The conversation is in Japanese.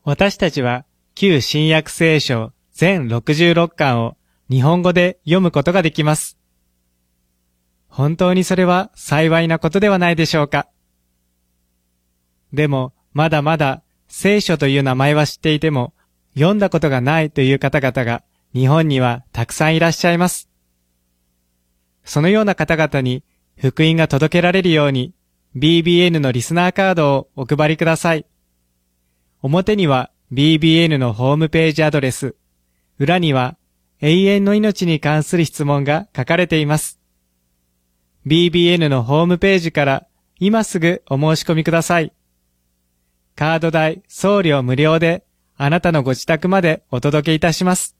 私たちは旧新約聖書全66巻を日本語で読むことができます。本当にそれは幸いなことではないでしょうか。でも、まだまだ聖書という名前は知っていても、読んだことがないという方々が日本にはたくさんいらっしゃいます。そのような方々に福音が届けられるように、BBN のリスナーカードをお配りください。表には BBN のホームページアドレス、裏には永遠の命に関する質問が書かれています。BBN のホームページから今すぐお申し込みください。カード代、送料無料であなたのご自宅までお届けいたします。